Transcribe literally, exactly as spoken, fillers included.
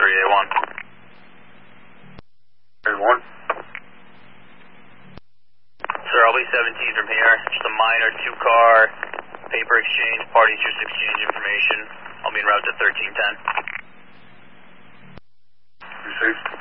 three A one. three one. Sir, I'll be seventeen from here. Just a minor two-car paper exchange. Parties just exchange information. I'll be en route to thirteen ten. Received.